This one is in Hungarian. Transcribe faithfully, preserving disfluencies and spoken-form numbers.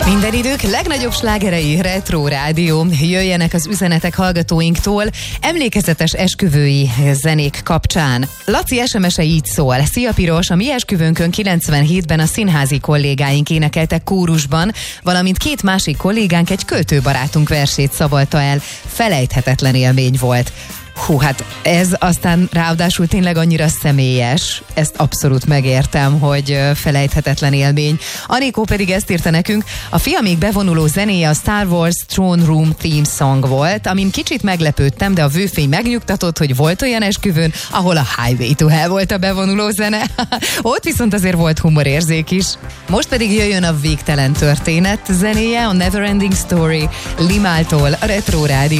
Minden idők legnagyobb slágerei, Retro Rádió. Jöjjenek az üzenetek hallgatóinktól emlékezetes esküvői zenék kapcsán. Laci es em es-e így szól. Szia Piros, a mi esküvőnkön kilencvenhétben a színházi kollégáink énekeltek kórusban, valamint két másik kollégánk egy költőbarátunk versét szabolta el. Felejthetetlen élmény volt. Hú, hát ez aztán ráadásul tényleg annyira személyes, ezt abszolút megértem, hogy felejthetetlen élmény. Anikó pedig ezt írta nekünk, a fiamig bevonuló zenéje a Star Wars Throne Room theme song volt, amin kicsit meglepődtem, de a vőfény megnyugtatott, hogy volt olyan esküvőn, ahol a Highway to Hell volt a bevonuló zene. Ott viszont azért volt humorérzék is. Most pedig jöjjön a Végtelen történet zenéje, a Neverending Story Limáltól, a Retro Rádió.